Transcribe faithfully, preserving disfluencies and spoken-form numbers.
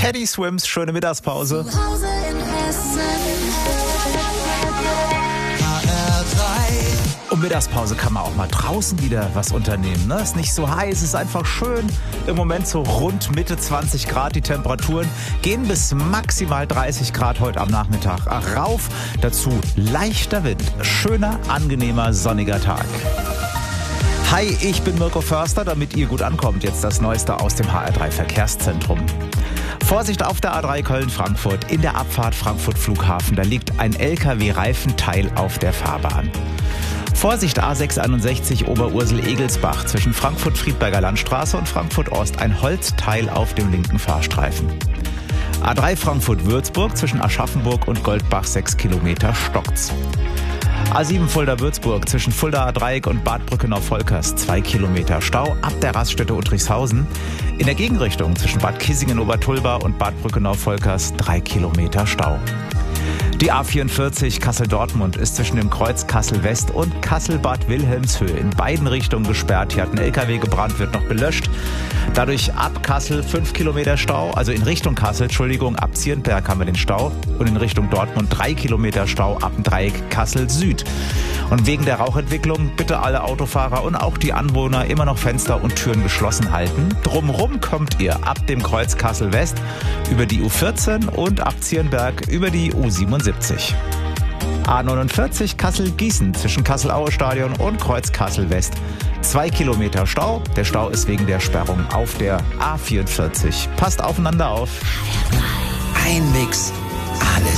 Teddy Swims, schöne Mittagspause. Zu Hause in Hessen. Um Mittagspause kann man auch mal draußen wieder was unternehmen. Ne? Ist nicht so heiß, ist einfach schön. Im Moment so rund Mitte zwanzig Grad. Die Temperaturen gehen bis maximal dreißig Grad heute am Nachmittag rauf. Dazu leichter Wind. Schöner, angenehmer, sonniger Tag. Hi, ich bin Mirko Förster. Damit ihr gut ankommt, jetzt das Neueste aus dem H R drei Verkehrszentrum. Vorsicht auf der A drei Köln-Frankfurt. In der Abfahrt Frankfurt Flughafen. Da liegt ein L K W-Reifenteil auf der Fahrbahn. Vorsicht A sechs einundsechzig Oberursel-Egelsbach zwischen Frankfurt-Friedberger Landstraße und Frankfurt-Ost. Ein Holzteil auf dem linken Fahrstreifen. A drei Frankfurt-Würzburg zwischen Aschaffenburg und Goldbach sechs Kilometer stockt's. A sieben Fulda-Würzburg zwischen Fulda-Dreieck und Bad Brückenau-Volkers zwei Kilometer Stau ab der Raststätte Uttrichshausen. In der Gegenrichtung zwischen Bad Kissingen-Obertulba und Bad Brückenau-Volkers drei Kilometer Stau. Die A vierundvierzig Kassel-Dortmund ist zwischen dem Kreuz Kassel-West und Kassel-Bad Wilhelmshöhe in beiden Richtungen gesperrt. Hier hat ein L K W gebrannt, wird noch belöscht. Dadurch ab Kassel fünf Kilometer Stau, also in Richtung Kassel, Entschuldigung, ab Zierenberg haben wir den Stau und in Richtung Dortmund drei Kilometer Stau ab dem Dreieck Kassel-Süd. Und wegen der Rauchentwicklung bitte alle Autofahrer und auch die Anwohner immer noch Fenster und Türen geschlossen halten. Drumrum kommt ihr ab dem Kreuz Kassel-West über die U vierzehn und ab Zierenberg über die U siebenundsiebzig. A neunundvierzig Kassel-Gießen zwischen Kassel-Aue-Stadion und Kreuz Kassel-West. Zwei Kilometer Stau. Der Stau ist wegen der Sperrung auf der A vierundvierzig. Passt aufeinander auf. Ein Mix, alles.